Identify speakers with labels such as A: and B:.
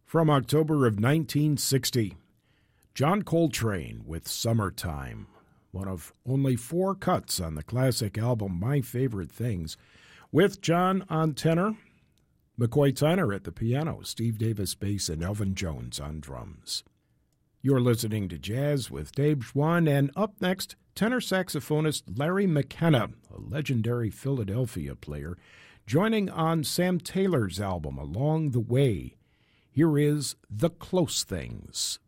A: From October of 1960, John Coltrane with Summertime, one of only 4 cuts on the classic album My Favorite Things, with John on tenor, McCoy Tyner at the piano, Steve Davis bass, and Elvin Jones on drums. You're listening to Jazz with Dave Schwann, and up next, tenor saxophonist Larry McKenna, a legendary Philadelphia player, joining on Sam Taylor's album Along the Way. Here is The Close Things.